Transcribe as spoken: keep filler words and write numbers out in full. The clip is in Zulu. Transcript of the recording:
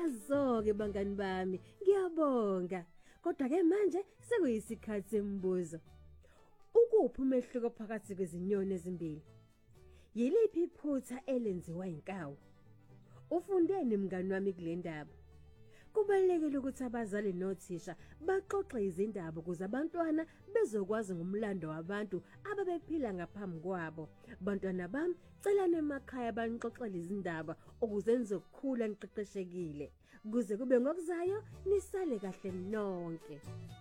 Niyazoke bangani bami, ngiyabonga. Kodwa ke manje sekuyisikhathi sembuzo. Ukuphi umehluko phakathi kwezinyoni ezimbili? Yiliphi iphutha elenziwa inkawu? Ufundeni mngani wami kule ndaba? Kubalulekile ukuthi abazali nothisha baxoxe izindaba ukuze abantwana bezokwazi ngomlando wabantu ababephila ngaphambi kwabo. Bantwana bami, celani emakhaya banixoxele izindaba ukuze nizokhula niqeqeshekile. Kuze kube ngokuzayo nisale kahle nonke.